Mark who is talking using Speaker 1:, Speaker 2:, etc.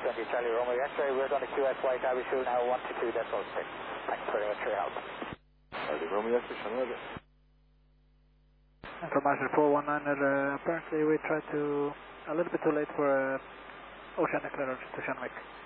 Speaker 1: 620 Charlie Romeo X-ray, we're going to QS White Abbey Shoe now 122.6. Thanks very much for your help.
Speaker 2: Charlie Romeo X-ray, channel again.
Speaker 3: Information 419, apparently we tried to, a little bit too late for oceanic letter to Shanwick.